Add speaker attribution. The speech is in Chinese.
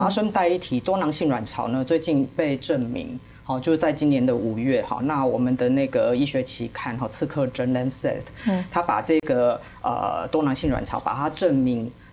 Speaker 1: 顺带一提，多囊性卵巢呢，最近被证明，好，就是在今年的5月，好，那我们的那个医学期刊，好，刺客针 Lancet，它把这个多囊性卵巢把它证明